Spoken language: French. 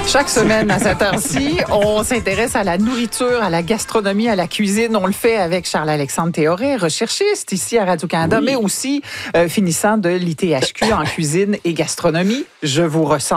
Chaque semaine à cette heure-ci, on s'intéresse à la nourriture, à la gastronomie, à la cuisine. On le fait avec Charles-Alexandre Théoret, recherchiste ici à Radio-Canada, mais aussi finissant de l'ITHQ en cuisine et gastronomie. Je vous ressens